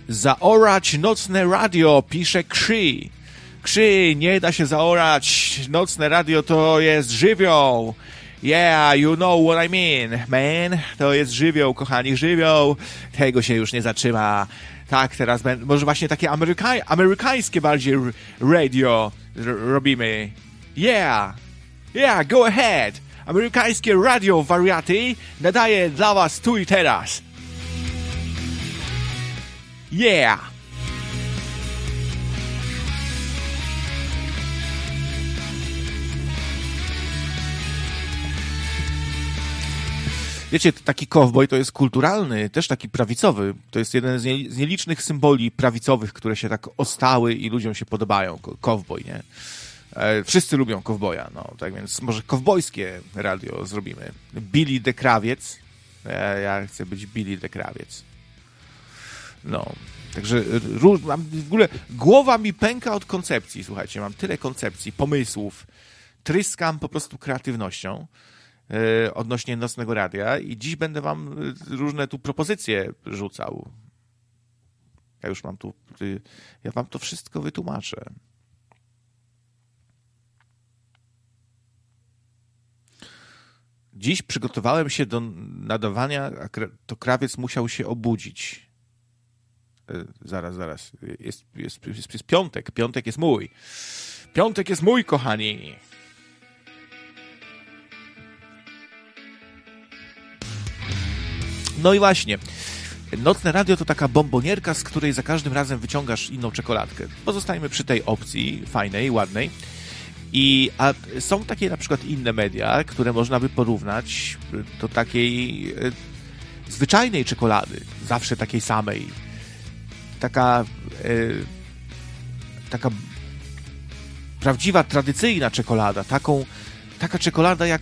Zaorać nocne radio, pisze Krzy. Krzy, nie da się zaorać. Nocne radio to jest żywioł. Yeah, you know what I mean, man. To jest żywioł, kochani, żywioł. Tego się już nie zatrzyma. Tak, teraz może właśnie takie amerykańskie bardziej radio robimy. Yeah, go ahead. Amerykańskie radio, wariaty, nadaje dla was tu i teraz. Yeah. Wiecie, taki kowboj to jest kulturalny, też taki prawicowy. To jest jeden z nielicznych symboli prawicowych, które się tak ostały i ludziom się podobają. Kowboj, nie? Wszyscy lubią kowboja, no. Tak więc może kowbojskie radio zrobimy. Billy the Krawiec. Ja chcę być Billy the Krawiec. No. Także w ogóle głowa mi pęka od koncepcji, słuchajcie. Mam tyle koncepcji, pomysłów. Tryskam po prostu kreatywnością odnośnie nocnego radia i dziś będę wam różne tu propozycje rzucał. Ja wam to wszystko wytłumaczę. Dziś przygotowałem się do nadawania, a to Krawiec musiał się obudzić. Zaraz. Jest piątek. Piątek jest mój. Piątek jest mój, kochani. No i właśnie, nocne radio to taka bombonierka, z której za każdym razem wyciągasz inną czekoladkę. Pozostajemy przy tej opcji fajnej, ładnej. A są takie na przykład inne media, które można by porównać do takiej zwyczajnej czekolady, zawsze takiej samej. Taka prawdziwa, tradycyjna czekolada, taka czekolada, jak